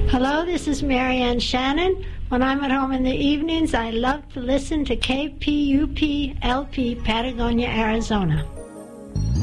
Hello, this is Marianne Shannon. When I'm at home in the evenings, I love to listen to KPUP LP, Patagonia, Arizona.